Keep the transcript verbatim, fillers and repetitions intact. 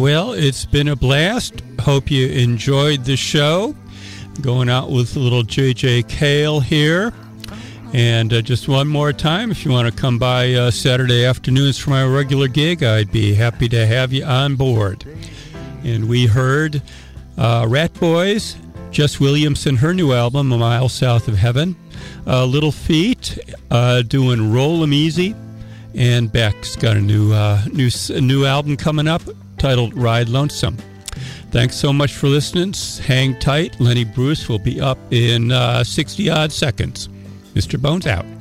Well, it's been a blast. Hope you enjoyed the show. Going out with a little J J Cale here. And uh, just one more time, if you want to come by uh, Saturday afternoons for my regular gig, I'd be happy to have you on board. And we heard uh, Rat Boys, Jess Williamson, her new album, A Mile South of Heaven. Uh, Little Feat uh, doing Roll 'Em Easy. And Beck's got a new, uh, new, a new album coming up titled Ride Lonesome. Thanks so much for listening. Hang tight. Lenny Bruce will be up in uh, sixty-odd seconds. Mister Bones out.